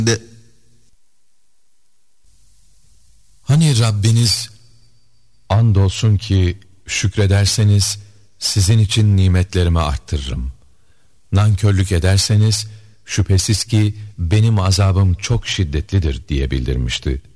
Hani Rabbiniz, andolsun ki şükrederseniz sizin için nimetlerimi arttırırım. Nankörlük ederseniz şüphesiz ki benim azabım çok şiddetlidir diye bildirmişti.